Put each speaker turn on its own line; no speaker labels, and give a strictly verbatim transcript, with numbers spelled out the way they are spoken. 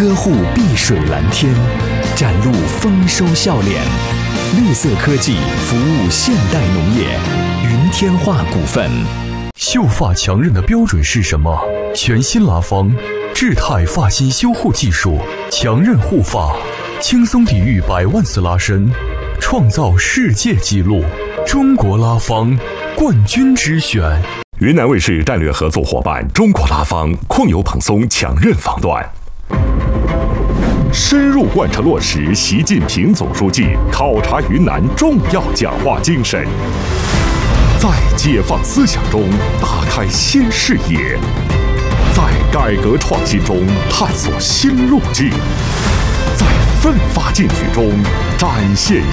呵护碧水蓝天，展露丰收笑脸。绿色科技服务现代农业，云天化股份。
秀发强韧的标准是什么？全新拉芳智泰发型修护技术，强韧护发，轻松抵御百万次拉伸，创造世界纪录。中国拉芳冠军之选。
云南卫视战略合作伙伴中国拉芳控油蓬松强韧防断，深入贯彻落实习近平总书记考察云南重要讲话精神，在解放思想中打开新视野，在改革创新中探索新路径，在奋发进取中展现